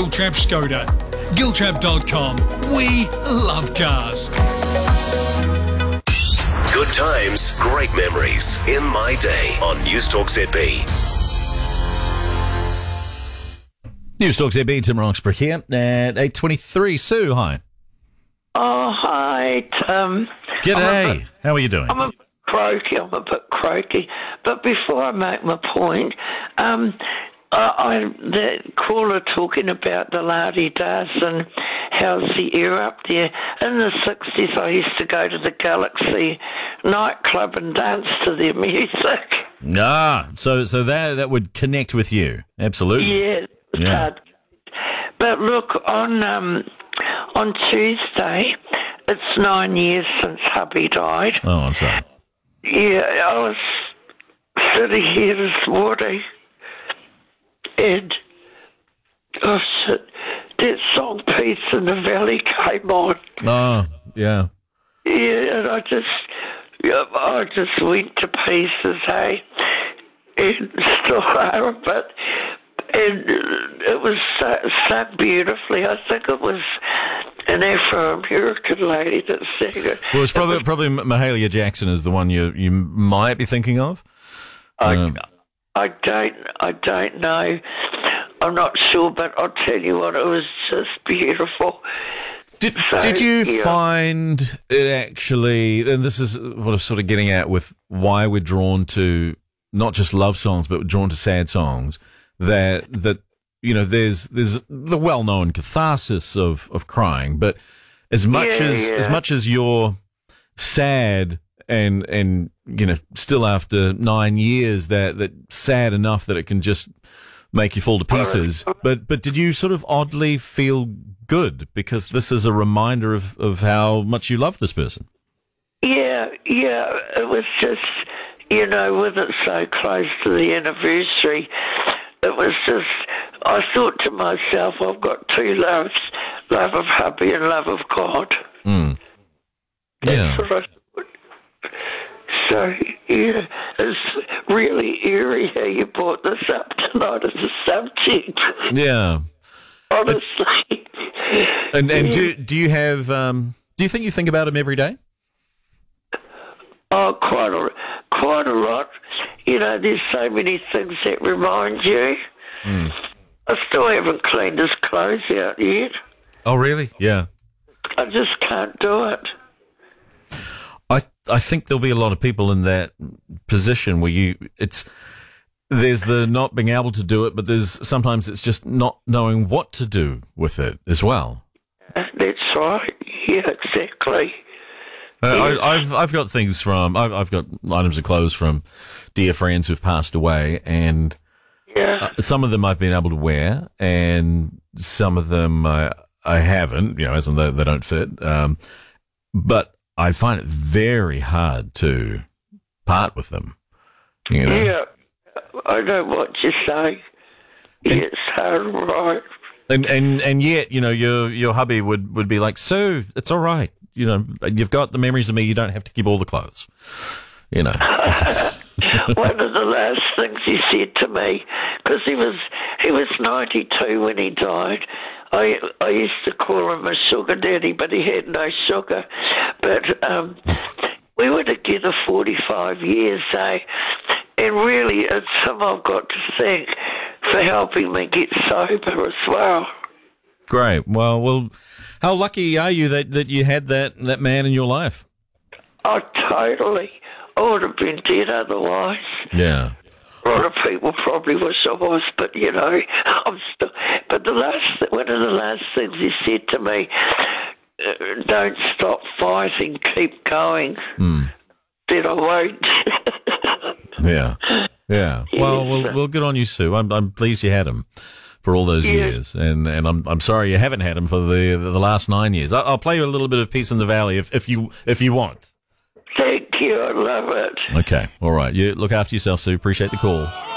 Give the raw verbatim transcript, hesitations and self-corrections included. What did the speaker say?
Giltrap Skoda. Giltrap dot com. We love cars. Good times, great memories. In My Day on Newstalk Z B. Newstalk Z B, Tim Roxburgh here at eight twenty-three. Sue, hi. Oh, hi, Tim. G'day. Bit, How are you doing? I'm a bit croaky. I'm a bit croaky. But before I make my point, um, I, I the caller talking about the la-di-das and how's the air up there. In the sixties, I used to go to the Galaxy nightclub and dance to their music. Ah, so so that that would connect with you. Absolutely. Yeah. Yeah. Hard. But look, on um, on Tuesday, it's nine years since hubby died. Oh, I'm sorry. Yeah, I was sitting here this morning, and oh shit, that song "Peace in the Valley" came on. Oh, yeah. Yeah, and I just, yeah, I just went to pieces, hey, and still are a bit. And it was so, so beautifully. I think it was an Afro-American lady that sang it. Well, it's probably it was, probably Mahalia Jackson is the one you you might be thinking of. I, um, I don't I don't know. I'm not sure, but I'll tell you what, it was just beautiful. Did, so, did you yeah. find it actually, and this is what I'm sort of getting at with why we're drawn to not just love songs, but we're drawn to sad songs, that, that you know, there's there's the well-known catharsis of, of crying, but as much yeah, as yeah. as much as you're sad and, and you know, still after nine years, that, that sad enough that it can just make you fall to pieces. But but did you sort of oddly feel good because this is a reminder of, of how much you love this person? Yeah, yeah. It was just, you know, with it so close to the anniversary, it was just, I thought to myself, I've got two loves, love of hubby and love of God. Mm. Yeah. That's what I thought. So, yeah, it's really eerie how you brought this up tonight as a subject. Yeah. Honestly. And and yeah. do do you have um do you think you think about him every day? Oh, quite a quite a lot. You know, there's so many things that remind you. Mm. I still haven't cleaned his clothes out yet. Oh, really? Yeah. I just can't do it. I I think there'll be a lot of people in that position where you it's there's the not being able to do it, but there's sometimes it's just not knowing what to do with it as well. That's right. Yeah, exactly. Uh, yes. I, I've I've got things from I've, I've got items of clothes from dear friends who've passed away, and yeah, uh, some of them I've been able to wear, and some of them I I haven't. You know, as in they, they don't fit. Um, but I find it very hard to part with them. You know? Yeah, I know what you're saying. Yes, hard, right. And and and yet, you know, your your hubby would, would be like, "So it's all right. You know, you've got the memories of me. You don't have to keep all the clothes." You know. One of the last things he said to me, because he was he was ninety-two when he died. I I used to call him a sugar daddy, but he had no sugar. But um, we were together forty-five years, eh? And really, it's him I've got to thank for helping me get sober as well. Great. Well, well, how lucky are you that, that you had that, that man in your life? Oh, totally. I would have been dead otherwise. Yeah. A lot of people probably wish I was, but, you know, I'm still... But the last, one of the last things he said to me, uh, don't stop fighting, keep going. Mm. Then I won't. Yeah. Yeah. Well, Yes. well, well, good on you, Sue. I'm, I'm pleased you had him for all those Yeah. years, and, and I'm I'm sorry you haven't had him for the the last nine years. I'll, I'll play you a little bit of Peace in the Valley if, if you if you want. Thank you, I love it. Okay, all right. You look after yourself, Sue. Appreciate the call.